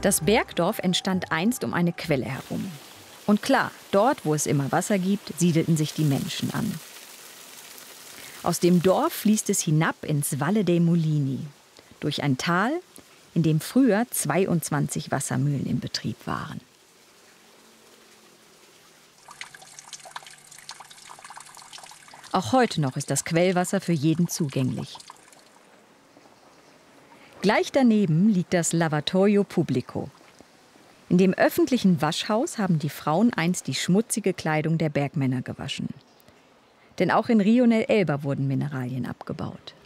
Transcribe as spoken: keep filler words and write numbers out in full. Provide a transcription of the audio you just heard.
Das Bergdorf entstand einst um eine Quelle herum. Und klar, dort, wo es immer Wasser gibt, siedelten sich die Menschen an. Aus dem Dorf fließt es hinab ins Valle dei Mulini, durch ein Tal, in dem früher zweiundzwanzig Wassermühlen in Betrieb waren. Auch heute noch ist das Quellwasser für jeden zugänglich. Gleich daneben liegt das Lavatorio Pubblico. In dem öffentlichen Waschhaus haben die Frauen einst die schmutzige Kleidung der Bergmänner gewaschen. Denn auch in Rio nel Elba wurden Mineralien abgebaut.